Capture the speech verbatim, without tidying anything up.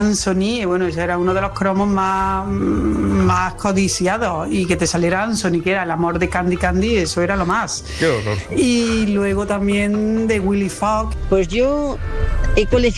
Anthony, bueno, ese era uno de los cromos más, más codiciados, y que te saliera Anthony, que era el amor de Candy Candy, eso era lo más. Qué horror. Y luego también de Willy Fox. Pues yo he coleccionado